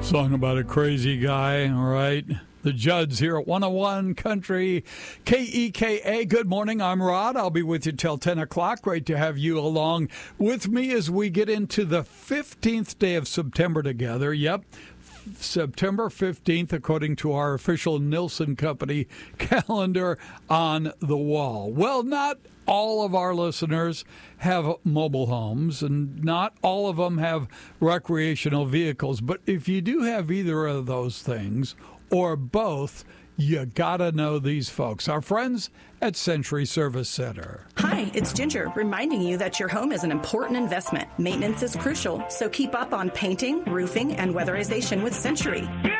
Song about a crazy guy, all right? The Judds here at 101 Country KEKA. Good morning, I'm Rod. I'll be with you till 10 o'clock. Great to have you along with me as we get into the 15th day of September together. Yep, September 15th, according to our official Nielsen Company calendar on the wall. Well, not all of our listeners have mobile homes, and not all of them have recreational vehicles. But if you do have either of those things, or both, you gotta know these folks, our friends at Century Service Center. Hi, it's Ginger, reminding you that your home is an important investment. Maintenance is crucial, so keep up on painting, roofing, and weatherization with Century.